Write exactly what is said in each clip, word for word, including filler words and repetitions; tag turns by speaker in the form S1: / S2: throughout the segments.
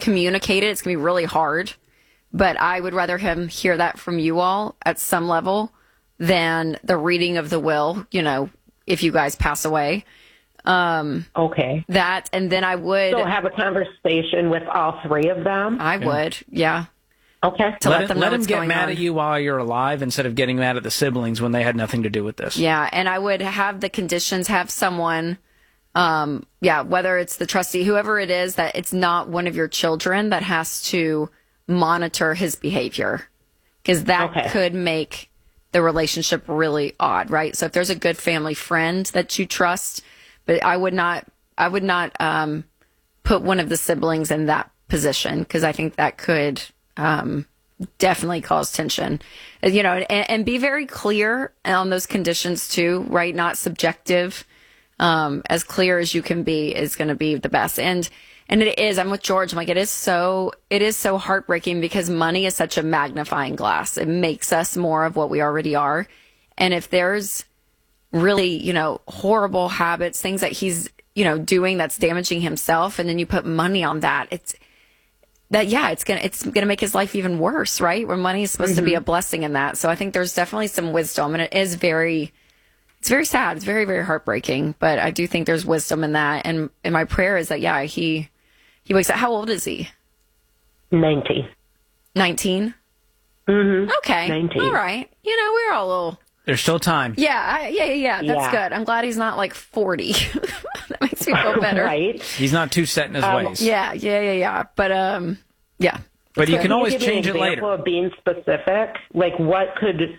S1: communicate it, it's going to be really hard. But I would rather him hear that from you all at some level than the reading of the will, you know, if you guys pass away. Um,
S2: okay.
S1: That, and then I would...
S2: So have a conversation with all three of them?
S1: I yeah. would, yeah.
S2: Okay.
S1: To
S3: let,
S1: let them
S3: it,
S1: know
S3: let
S1: what's
S3: him get
S1: going
S3: mad
S1: on.
S3: at you while you're alive instead of getting mad at the siblings when they had nothing to do with this.
S1: Yeah, and I would have the conditions, have someone... Um, yeah, whether it's the trustee, whoever it is, that it's not one of your children that has to monitor his behavior, because that okay. could make the relationship really odd, right? So if there's a good family friend that you trust, but I would not, I would not um, put one of the siblings in that position, because I think that could um, definitely cause tension, you know, and, and be very clear on those conditions too, right? Not subjective. Um, as clear as you can be is going to be the best. And, and it is, I'm with George. I'm like, it is so, it is so heartbreaking because money is such a magnifying glass. It makes us more of what we already are. And if there's really, you know, horrible habits, things that he's, you know, doing that's damaging himself, and then you put money on that, it's that, yeah, it's going to, it's going to make his life even worse, right? Where money is supposed mm-hmm. to be a blessing in that. So I think there's definitely some wisdom, and it is very, It's very sad. It's very, very heartbreaking. But I do think there's wisdom in that. And, and my prayer is that, yeah, he he wakes up. How old is he?
S2: nineteen.
S1: nineteen?
S2: Mm-hmm.
S1: Okay.
S2: nineteen.
S1: All right. You know, we're all a little...
S3: There's still time.
S1: Yeah, I, yeah, yeah, yeah. That's
S2: yeah.
S1: good. I'm glad he's not like forty. That makes me feel better.
S2: Right.
S3: He's not too set in his
S2: um,
S3: ways.
S1: Yeah, yeah, yeah, yeah. But, um, yeah.
S3: But you
S2: so
S3: can always
S2: you give
S3: change
S2: an
S3: it later.
S2: example of being specific? Like, what could...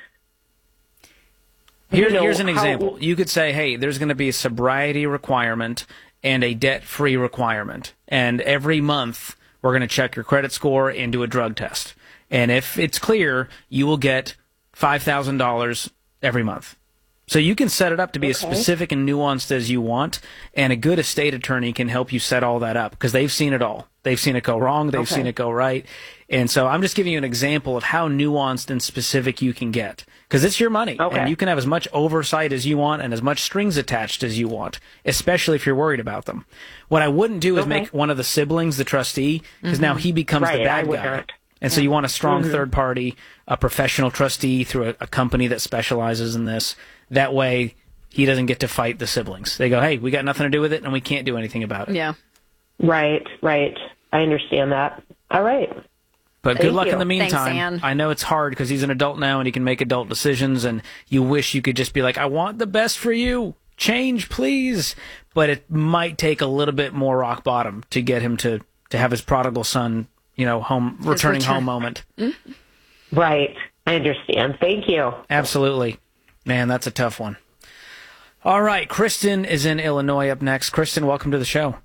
S3: Here,
S2: you know,
S3: here's an
S2: how,
S3: example. You could say, hey, there's going to be a sobriety requirement and a debt-free requirement. And every month, we're going to check your credit score and do a drug test. And if it's clear, you will get five thousand dollars every month. So you can set it up to be okay. as specific and nuanced as you want, and a good estate attorney can help you set all that up because they've seen it all. They've seen it go wrong. They've okay. seen it go right. And so I'm just giving you an example of how nuanced and specific you can get because it's your money,
S2: okay. and
S3: you can have as much oversight as you want and as much strings attached as you want, especially if you're worried about them. What I wouldn't do is
S2: okay.
S3: make one of the siblings the trustee because mm-hmm. now he becomes
S2: right,
S3: the bad
S2: I
S3: guy.
S2: wouldn't.
S3: And so you want a strong
S2: mm-hmm.
S3: third party, a professional trustee through a, a company that specializes in this. That way he doesn't get to fight the siblings. They go, hey, we got nothing to do with it and we can't do anything about it.
S1: Yeah.
S2: Right, right. I understand that. All right.
S3: But
S2: Thank
S3: good luck
S2: you.
S3: in the meantime.
S1: Thanks, Ann.
S3: I know it's hard because he's an adult now and he can make adult decisions, and you wish you could just be like, I want the best for you. Change, please. But it might take a little bit more rock bottom to get him to, to have his prodigal son, you know, home returning
S1: return.
S3: home moment.
S2: Right. I understand. Thank you.
S3: Absolutely. Man, that's a tough one. All right. Kristen is in Illinois up next. Kristen, welcome to the show.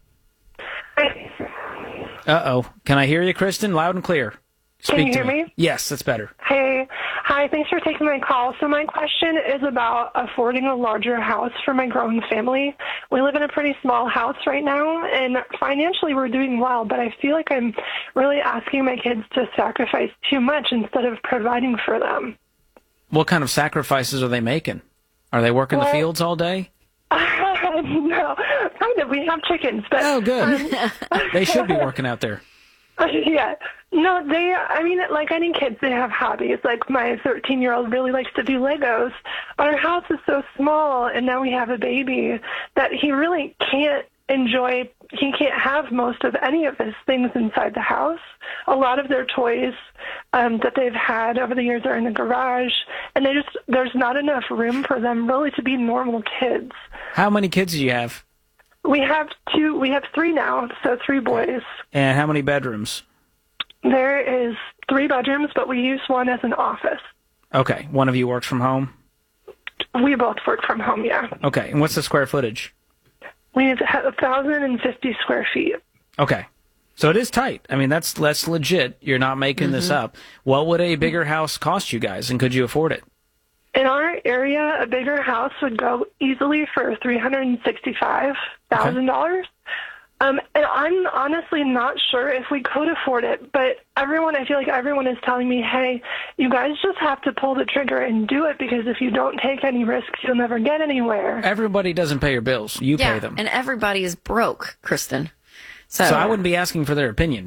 S3: Uh-oh. Can I hear you, Kristen? Loud and clear. Speak
S4: Can you
S3: to
S4: hear me?
S3: Yes, that's better.
S4: Hey. Hi, thanks for taking my call. So my question is about affording a larger house for my growing family. We live in a pretty small house right now, and financially we're doing well, but I feel like I'm really asking my kids to sacrifice too much instead of providing for them.
S3: What kind of sacrifices are they making? Are they working
S4: well,
S3: the fields all day?
S4: No, kind of. We have chickens, but
S3: oh, good.
S4: Um,
S3: they should be working out there.
S4: Yeah. No, they, I mean, like any kids, they have hobbies. Like my thirteen-year-old really likes to do Legos, but our house is so small, and now we have a baby, that he really can't enjoy, he can't have most of any of his things inside the house. A lot of their toys um, that they've had over the years are in the garage, and they just, there's not enough room for them really to be normal kids.
S3: How many kids do you have?
S4: We have two, we have three now, so three boys.
S3: And how many bedrooms?
S4: There is three bedrooms, but we use one as an office.
S3: Okay. One of you works from home?
S4: We both work from home, yeah.
S3: Okay. And what's the square footage?
S4: We have one thousand fifty square feet.
S3: Okay. So it is tight. I mean, that's that's legit. You're not making mm-hmm. this up. What would a bigger house cost you guys, and could you afford it?
S4: In our area, a bigger house would go easily for three hundred sixty-five thousand dollars. Okay. Um, and I'm honestly not sure if we could afford it, but everyone, I feel like everyone is telling me, hey, you guys just have to pull the trigger and do it, because if you don't take any risks, you'll never get anywhere.
S3: Everybody doesn't pay your bills. You
S1: yeah,
S3: pay them.
S1: And everybody is broke, Kristen. So,
S3: so I wouldn't be asking for their opinion.